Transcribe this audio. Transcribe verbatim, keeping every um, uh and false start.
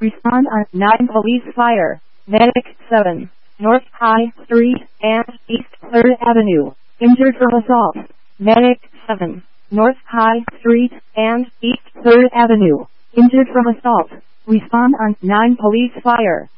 Respond on nine Police Fire. Medic seven. North High Street and East third Avenue. Injured from assault. Medic seven. North High Street and East third Avenue. Injured from assault. Respond on nine Police Fire.